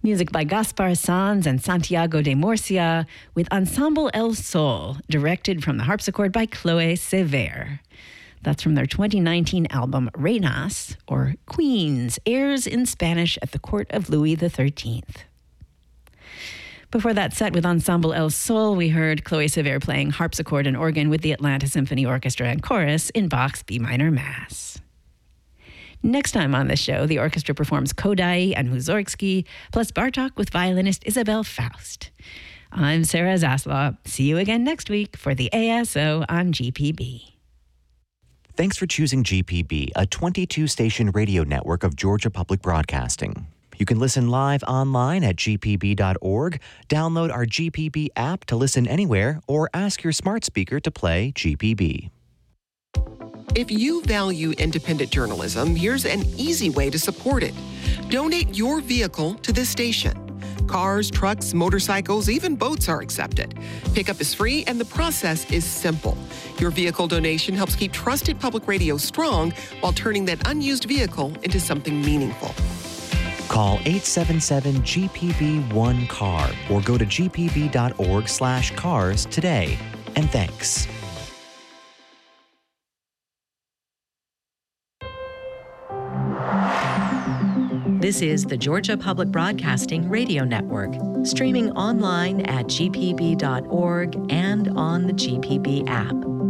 Music by Gaspar Sanz and Santiago de Murcia with Ensemble El Sol, directed from the harpsichord by Chloe Sever. That's from their 2019 album Reinas, or Queens, airs in Spanish at the court of Louis XIII. Before that set with Ensemble El Sol, we heard Chloe Sever playing harpsichord and organ with the Atlanta Symphony Orchestra and Chorus in Bach's B minor Mass. Next time on the show, the orchestra performs Kodály and Mussorgsky, plus Bartók with violinist Isabel Faust. I'm Sarah Zaslaw. See you again next week for the ASO on GPB. Thanks for choosing GPB, a 22-station radio network of Georgia Public Broadcasting. You can listen live online at gpb.org, download our GPB app to listen anywhere, or ask your smart speaker to play GPB. If you value independent journalism, here's an easy way to support it. Donate your vehicle to this station. Cars, trucks, motorcycles, even boats are accepted. Pickup is free and the process is simple. Your vehicle donation helps keep trusted public radio strong while turning that unused vehicle into something meaningful. Call 877-GPB-1-CAR or go to gpb.org/cars today. And thanks. This is the Georgia Public Broadcasting Radio Network, streaming online at gpb.org and on the GPB app.